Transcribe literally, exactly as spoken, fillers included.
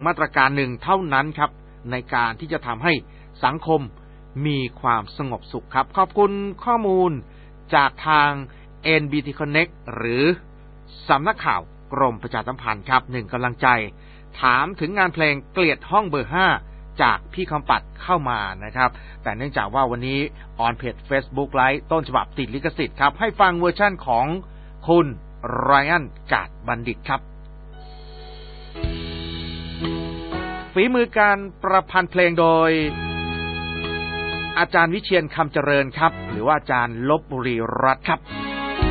มาตรการหนึ่งเท่านั้นครับในการที่จะทำให้สังคมมีความสงบสุขครับขอบคุณข้อมูลจากทาง เอ็น บี ที Connect หรือสำนักข่าวกรมประชาสัมพันธ์ครับหนึ่งกำลังใจถามถึงงานเพลงเกลียดห้องเบอร์ห้าจากพี่คำปัดเข้ามานะครับแต่เนื่องจากว่าวันนี้ออนเพจ Facebook ไลฟ์ต้นฉบับติดลิขสิทธิ์ครับให้ฟังเวอร์ชั่นของคุณไรอันกาดบัณฑิตครับฝีมือการประพันธ์เพลงโดยอาจารย์วิเชียรคำเจริญครับหรือว่าอาจารย์ลพบุรีรัตน์ครับ